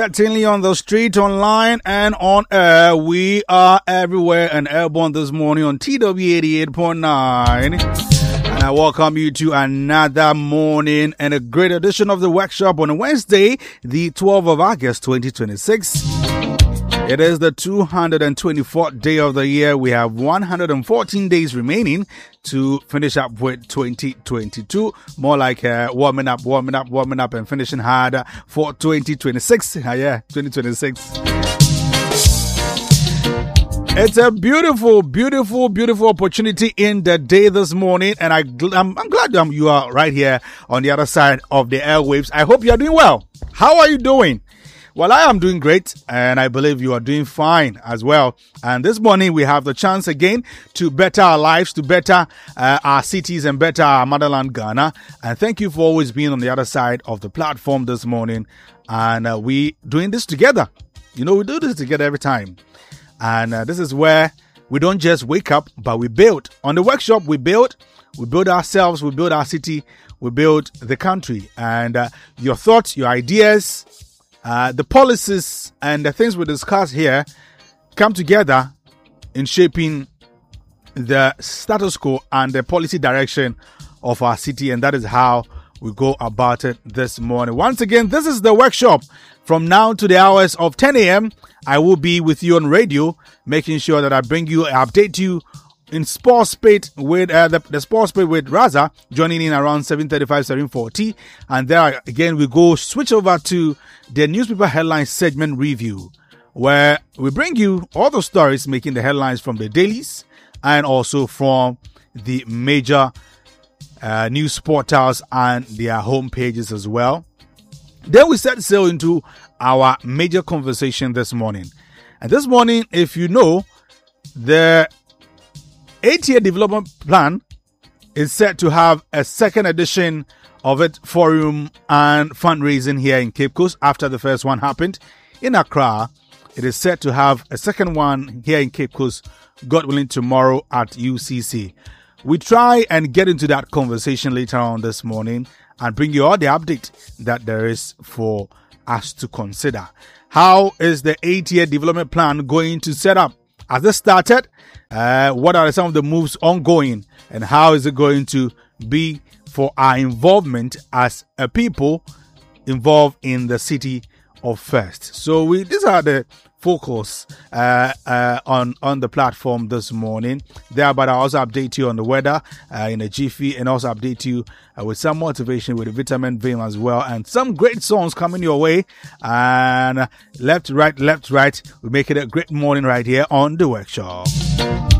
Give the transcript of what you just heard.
Certainly on the street, online, and on air. We are everywhere and airborne this morning on TW 88.9. And I welcome you to another morning and a great edition of the workshop on Wednesday, the 12th of August, 2026. It is the 224th day of the year. We have 114 days remaining to finish up with 2022. More like warming up, and finishing hard for 2026. 2026. It's a beautiful opportunity in the day this morning, and I'm glad you are right here on the other side of the airwaves. I hope you are doing well. How are you doing? Well, I am doing great, and I believe you are doing fine as well. And this morning, we have the chance again to better our lives, to better our cities, and better our motherland, Ghana. And thank you for always being on the other side of the platform this morning. And we doing this together. You know, we do this together every time. And this is where we don't just wake up, but we build. On the workshop, we build ourselves, we build our city, we build the country. And your thoughts, your ideas, the policies and the things we discuss here come together in shaping the status quo and the policy direction of our city, and that is how we go about it this morning. Once again, this is the workshop. From now to the hours of 10 a.m., I will be with you on radio, making sure that I bring you, update you in Sports Pit with the Sports Pit with Raza, joining in around 7:35, 7:40. And there again, we go switch over to the newspaper headline segment review, where we bring you all the stories making the headlines from the dailies and also from the major news portals and their home pages as well. Then we set sail into our major conversation this morning. And this morning, if you know, the 8-year development plan is set to have a second edition of it, forum and fundraising here in Cape Coast after the first one happened in Accra. It is set to have a second one here in Cape Coast, God willing, tomorrow at UCC. We try and get into that conversation later on this morning and bring you all the update that there is for us to consider. How is the 8-year development plan going to set up? Has it started? What are some of the moves ongoing? And how is it going to be for our involvement as a people involved in the city of First? So these are the focus on the platform this morning. But I'll also update you on the weather in a jiffy, and also update you with some motivation with the vitamin vein as well, and some great songs coming your way. And left, right, we make it a great morning right here on the workshop.